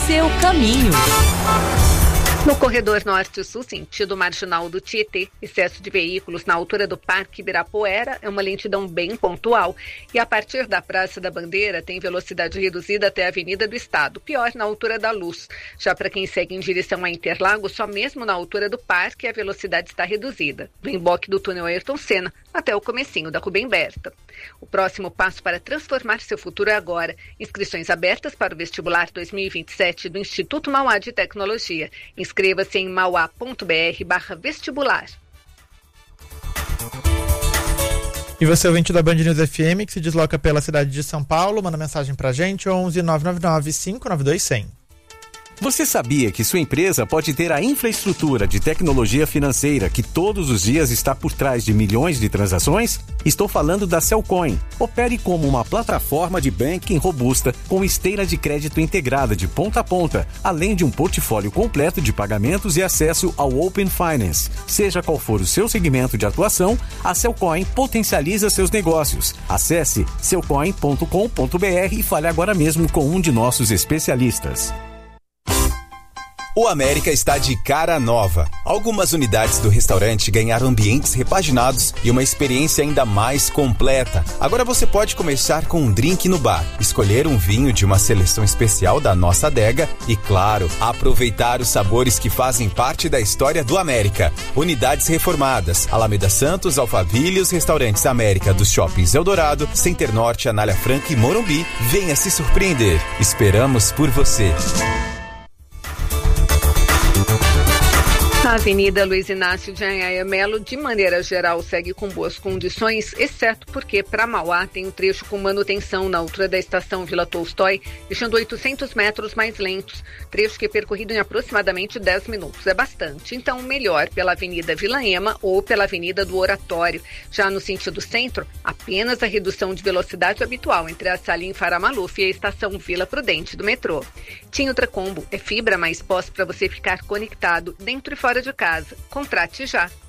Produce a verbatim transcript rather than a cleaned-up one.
seu caminho. No corredor norte-sul, sentido marginal do Tietê, excesso de veículos na altura do Parque Ibirapuera é uma lentidão bem pontual. E a partir da Praça da Bandeira tem velocidade reduzida até a Avenida do Estado, pior na altura da Luz. Já para quem segue em direção a Interlagos, só mesmo na altura do Parque a velocidade está reduzida. Do emboque do túnel Ayrton Senna até o comecinho da Rubem Berta. O próximo passo para transformar seu futuro é agora. Inscrições abertas para o vestibular dois mil e vinte e sete do Instituto Mauá de Tecnologia. Inscreva-se em mauá.br barra vestibular. E você, ouvinte da Band News F M, que se desloca pela cidade de São Paulo, manda mensagem pra gente, onze nove nove nove cinco nove dois zero zero. Você sabia que sua empresa pode ter a infraestrutura de tecnologia financeira que todos os dias está por trás de milhões de transações? Estou falando da Cellcoin. Opere como uma plataforma de banking robusta com esteira de crédito integrada de ponta a ponta, além de um portfólio completo de pagamentos e acesso ao Open Finance. Seja qual for o seu segmento de atuação, a Cellcoin potencializa seus negócios. Acesse cellcoin ponto com ponto b r e fale agora mesmo com um de nossos especialistas. O América está de cara nova. Algumas unidades do restaurante ganharam ambientes repaginados e uma experiência ainda mais completa. Agora você pode começar com um drink no bar, escolher um vinho de uma seleção especial da nossa adega e, claro, aproveitar os sabores que fazem parte da história do América. Unidades reformadas: Alameda Santos, Alphaville, os restaurantes América dos Shoppings Eldorado, Center Norte, Anália Franca e Morumbi. Venha se surpreender. Esperamos por você. A Avenida Luiz Inácio de Anhaia Melo, de maneira geral, segue com boas condições, exceto porque para Mauá tem um trecho com manutenção na altura da estação Vila Tolstói, deixando oitocentos metros mais lentos, trecho que é percorrido em aproximadamente dez minutos. É bastante, então melhor pela Avenida Vila Ema ou pela Avenida do Oratório. Já no sentido centro, apenas a redução de velocidade habitual entre a Salim Farah Maluf e a estação Vila Prudente do metrô. Tim Ultracombo é fibra mais pós para você ficar conectado dentro e fora de casa. Contrate já.